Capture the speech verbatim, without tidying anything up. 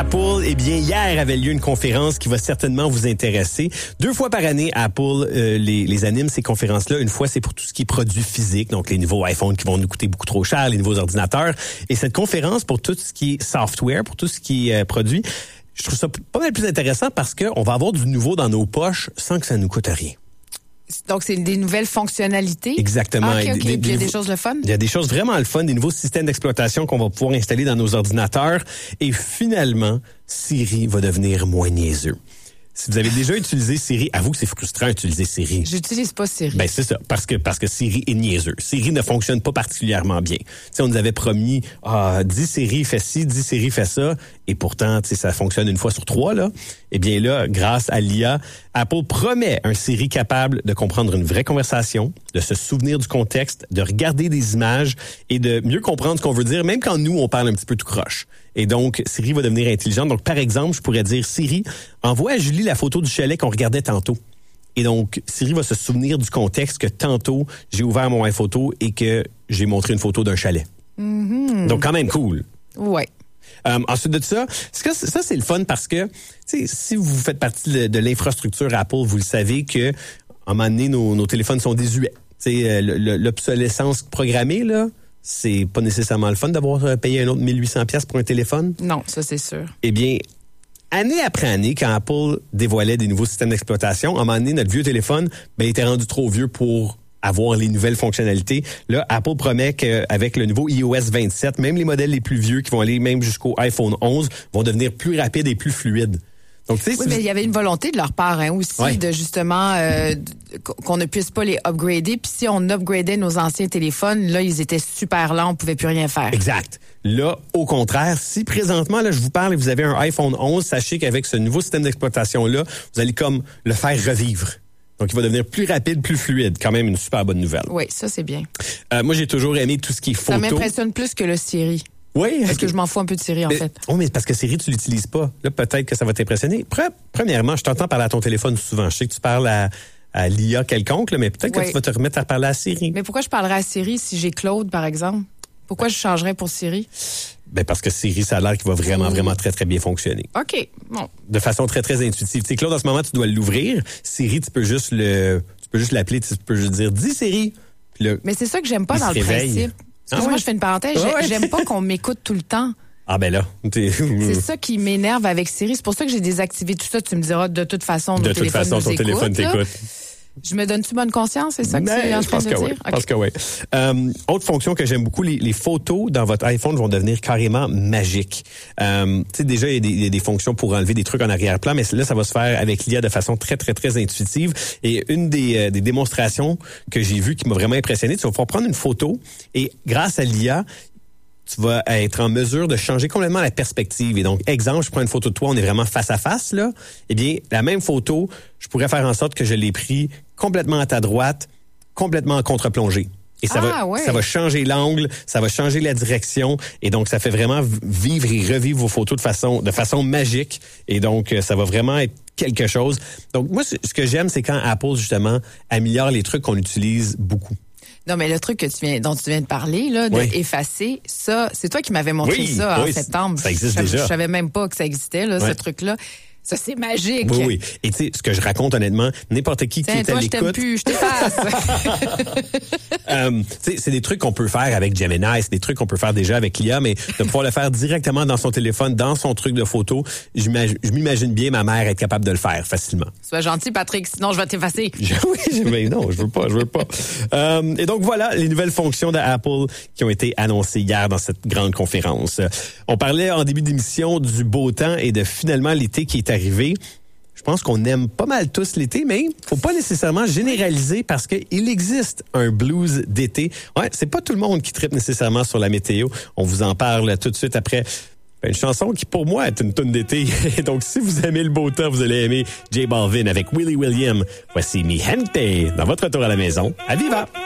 Apple, eh bien, hier avait lieu une conférence qui va certainement vous intéresser. Deux fois par année, Apple euh, les, les anime, ces conférences-là. Une fois, c'est pour tout ce qui est produits physiques, donc les nouveaux iPhones qui vont nous coûter beaucoup trop cher, les nouveaux ordinateurs. Et cette conférence, pour tout ce qui est software, pour tout ce qui est euh, produit, je trouve ça pas mal plus intéressant parce qu'on va avoir du nouveau dans nos poches sans que ça nous coûte rien. Donc, c'est des nouvelles fonctionnalités? Exactement. Ah, OK, OK. Des, des, Puis il y a des nouveaux, choses le fun? Il y a des choses vraiment le fun, des nouveaux systèmes d'exploitation qu'on va pouvoir installer dans nos ordinateurs. Et finalement, Siri va devenir moins niaiseux. Si vous avez déjà utilisé Siri, avoue que c'est frustrant d'utiliser Siri. J'utilise pas Siri. Ben c'est ça, parce que parce que Siri est niaiseux. Siri ne fonctionne pas particulièrement bien. Tu sais, on nous avait promis, ah, dis Siri fait ci, dis Siri fait ça, et pourtant, tu sais, ça fonctionne une fois sur trois là. Eh bien là, grâce à l'I A, Apple promet un Siri capable de comprendre une vraie conversation, de se souvenir du contexte, de regarder des images et de mieux comprendre ce qu'on veut dire, même quand nous on parle un petit peu tout croche. Et donc, Siri va devenir intelligente. Donc, par exemple, je pourrais dire, Siri, envoie à Julie la photo du chalet qu'on regardait tantôt. Et donc, Siri va se souvenir du contexte que tantôt, j'ai ouvert mon iPhoto et que j'ai montré une photo d'un chalet. Mm-hmm. Donc, quand même cool. Ouais. Euh, ensuite de ça, ça, ça c'est le fun parce que, tu sais, si vous faites partie de, de l'infrastructure Apple, vous le savez que, à un moment donné, nos, nos téléphones sont désuets. Tu sais, l'obsolescence programmée, là, c'est pas nécessairement le fun d'avoir payé un autre mille huit cents dollars pour un téléphone. Non, ça c'est sûr. Eh bien, année après année, quand Apple dévoilait des nouveaux systèmes d'exploitation, à un moment donné, notre vieux téléphone, ben, il était rendu trop vieux pour avoir les nouvelles fonctionnalités. Là, Apple promet qu'avec le nouveau i O S vingt-sept, même les modèles les plus vieux qui vont aller même jusqu'au iPhone onze vont devenir plus rapides et plus fluides. Donc, tu sais, oui, si mais vous... il y avait une volonté de leur part hein, aussi ouais. de justement euh, qu'on ne puisse pas les upgrader. Puis si on upgradait nos anciens téléphones, là, ils étaient super lents, on pouvait plus rien faire. Exact. Là, au contraire, si présentement, là, je vous parle et vous avez un iPhone onze, sachez qu'avec ce nouveau système d'exploitation-là, vous allez comme le faire revivre. Donc, il va devenir plus rapide, plus fluide. Quand même une super bonne nouvelle. Oui, ça, c'est bien. Euh, moi, j'ai toujours aimé tout ce qui est photo. Ça m'impressionne plus que le Siri. Oui. Parce que je m'en fous un peu de Siri, en mais, fait. Oh, mais parce que Siri, tu l'utilises pas. Là, peut-être que ça va t'impressionner. Premièrement, je t'entends parler à ton téléphone souvent. Je sais que tu parles à, à l'I A quelconque, là, mais peut-être oui. que tu vas te remettre à parler à Siri. Mais pourquoi je parlerais à Siri si j'ai Claude, par exemple? Pourquoi je changerais pour Siri? Ben parce que Siri, ça a l'air qu'il va vraiment, mmh. vraiment très, très bien fonctionner. OK. Bon. De façon très, très intuitive. Tu sais, Claude, en ce moment, tu dois l'ouvrir. Siri, tu peux juste le, tu peux juste l'appeler, tu peux juste dire, dis Siri. Puis là, mais c'est ça que j'aime pas dans le réveille. principe. Excuse-moi, ah ouais? je fais une parenthèse. Ah ouais? J'aime pas qu'on m'écoute tout le temps. Ah ben là. C'est ça qui m'énerve avec Siri. C'est pour ça que j'ai désactivé tout ça. Tu me diras, de toute façon, de nos toute façon, ton écoute, téléphone t'écoute. Je me donne-tu bonne conscience, c'est ça que ben, tu es en je train pense de que dire? Oui. Okay. Je pense que oui. Euh, autre fonction que j'aime beaucoup, les, les photos dans votre iPhone vont devenir carrément magiques. Euh, tu sais, déjà, il y, a des, il y a des fonctions pour enlever des trucs en arrière-plan, mais là, ça va se faire avec l'I A de façon très, très, très intuitive. Et une des, euh, des démonstrations que j'ai vues qui m'a vraiment impressionné, tu vas pouvoir prendre une photo et grâce à l'I A, tu vas être en mesure de changer complètement la perspective. Et donc, exemple, je prends une photo de toi, on est vraiment face à face, là. Eh bien, la même photo, je pourrais faire en sorte que je l'ai pris complètement à ta droite, complètement en contre-plongée. Et ça, ah, va, ouais. ça va changer l'angle, ça va changer la direction. Et donc, ça fait vraiment vivre et revivre vos photos de façon, de façon magique. Et donc, ça va vraiment être quelque chose. Donc, moi, ce que j'aime, c'est quand Apple, justement, améliore les trucs qu'on utilise beaucoup. Non, mais le truc que tu viens, dont tu viens de parler, là, de oui. effacer, ça, c'est toi qui m'avais montré oui, ça en oui, septembre. Ça existe je, déjà. Je savais même pas que ça existait, là, ouais. ce truc-là. Ça, c'est magique. Oui, oui. Et tu sais, ce que je raconte honnêtement, n'importe qui Tiens, qui est toi, à l'écoute... je t'aime plus, je t'efface. euh, tu sais, c'est des trucs qu'on peut faire avec Gemini, c'est des trucs qu'on peut faire déjà avec l'I A, mais de pouvoir le faire directement dans son téléphone, dans son truc de photo, je m'imagine bien ma mère être capable de le faire facilement. Sois gentil, Patrick, sinon je vais t'effacer. Oui, mais non, je veux pas, je veux pas. Euh, et donc voilà les nouvelles fonctions d'Apple qui ont été annoncées hier dans cette grande conférence. On parlait en début d'émission du beau temps et de finalement l'été qui est arrivé. Je pense qu'on aime pas mal tous l'été, mais faut pas nécessairement généraliser parce qu'il existe un blues d'été. Ouais, c'est pas tout le monde qui trippe nécessairement sur la météo. On vous en parle tout de suite après une chanson qui, pour moi, est une toune d'été. Donc, si vous aimez le beau temps, vous allez aimer J Balvin avec Willie William. Voici Mi Gente dans votre retour à la maison. À Viva!